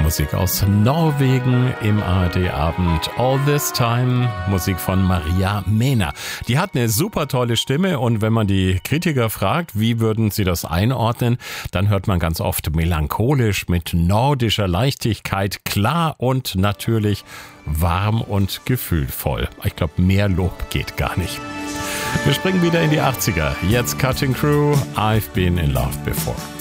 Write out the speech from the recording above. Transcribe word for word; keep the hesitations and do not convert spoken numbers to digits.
Musik aus Norwegen im A R D-Abend. All This Time, Musik von Maria Mena. Die hat eine super tolle Stimme und wenn man die Kritiker fragt, wie würden sie das einordnen, dann hört man ganz oft melancholisch mit nordischer Leichtigkeit, klar und natürlich warm und gefühlvoll. Ich glaube, mehr Lob geht gar nicht. Wir springen wieder in die achtziger. Jetzt Cutting Crew, I've Been in Love Before.